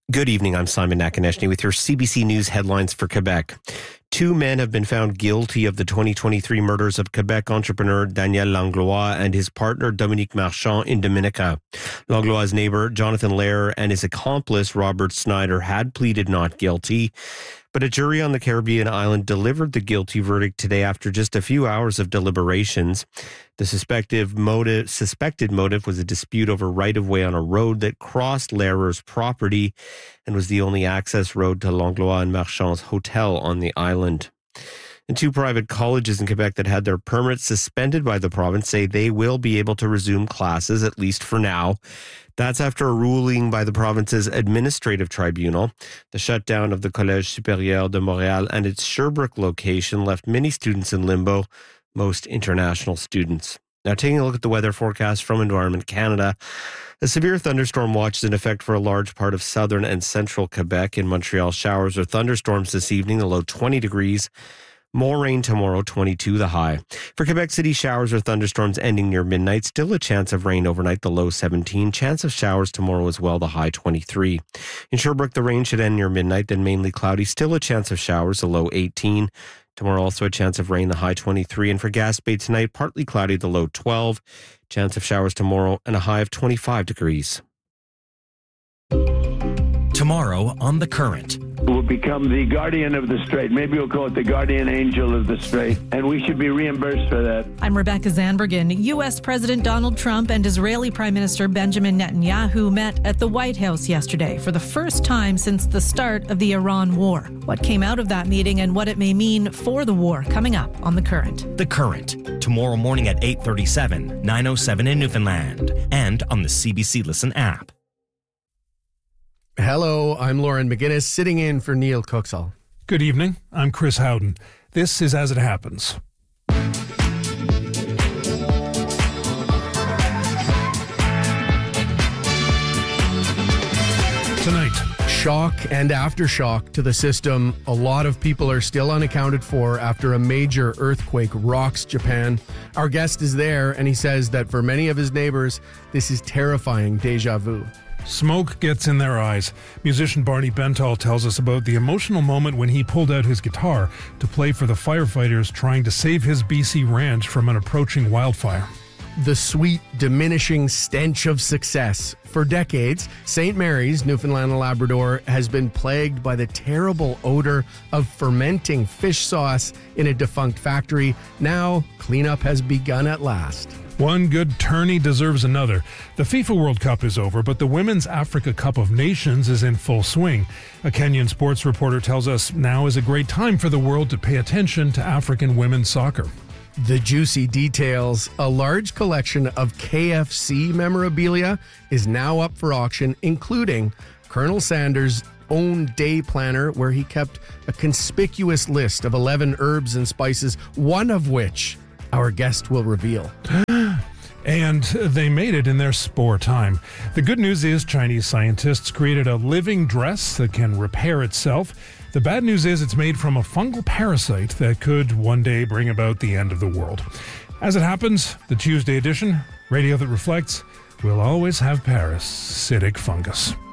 Good evening, I'm Simon Nakonechny with your CBC News headlines for Quebec. 2 men have been found guilty of the 2023 murders of Quebec entrepreneur Daniel Langlois and his partner Dominique Marchand in Dominica. Langlois' neighbor Jonathan Lair and his accomplice Robert Snyder had pleaded not guilty, but a jury on the Caribbean island delivered the guilty verdict today after just a few hours of deliberations. The suspected motive was a dispute over right-of-way on a road that crossed Lair's property and was the only access road to Langlois and Marchand's hotel on the island. And 2 private colleges in Quebec that had their permits suspended by the province say they will be able to resume classes, at least for now. That's after a ruling by the province's administrative tribunal. The shutdown of the Collège Supérieur de Montréal and its Sherbrooke location left many students in limbo, most international students. Now, taking a look at the weather forecast from Environment Canada, a severe thunderstorm watch is in effect for a large part of southern and central Quebec. In Montreal, showers or thunderstorms this evening, the low 20 degrees. More rain tomorrow, 22 the high. For Quebec City, showers or thunderstorms ending near midnight. Still a chance of rain overnight, the low 17. Chance of showers tomorrow as well, the high 23. In Sherbrooke, the rain should end near midnight, then mainly cloudy. Still a chance of showers, the low 18. Tomorrow also a chance of rain, the high 23. And for Gaspé tonight, partly cloudy, the low 12. Chance of showers tomorrow and a high of 25 degrees. Tomorrow on The Current. Will become the guardian of the strait. Maybe we'll call it the guardian angel of the strait, and we should be reimbursed for that. I'm Rebecca Zanbergen. U.S. President Donald Trump and Israeli Prime Minister Benjamin Netanyahu met at the White House yesterday for the first time since the start of the Iran war. What came out of that meeting and what it may mean for the war, coming up on The Current. The Current, tomorrow morning at 8:37, 9:07 in Newfoundland, and on the CBC Listen app. Hello, I'm Lauren McGinnis, sitting in for Neil Cooksall. Good evening, I'm Chris Howden. This is As It Happens. Tonight, shock and aftershock to the system. A lot of people are still unaccounted for after a major earthquake rocks Japan. Our guest is there, and he says that for many of his neighbors, this is terrifying déjà vu. Smoke gets in their eyes. Musician Barney Bentall tells us about the emotional moment when he pulled out his guitar to play for the firefighters trying to save his BC ranch from an approaching wildfire. The sweet, diminishing stench of success. For decades, St. Mary's, Newfoundland and Labrador, has been plagued by the terrible odor of fermenting fish sauce in a defunct factory. Now, cleanup has begun at last. One good tourney deserves another. The FIFA World Cup is over, but the Women's Africa Cup of Nations is in full swing. A Kenyan sports reporter tells us now is a great time for the world to pay attention to African women's soccer. The juicy details. A large collection of KFC memorabilia is now up for auction, including Colonel Sanders' own day planner, where he kept a conspicuous list of 11 herbs and spices, one of which our guest will reveal. And they made it in their spore time. The good news is Chinese scientists created a living dress that can repair itself. The bad news is it's made from a fungal parasite that could one day bring about the end of the world. As it happens, the Tuesday edition, radio that reflects, will always have parasitic fungus.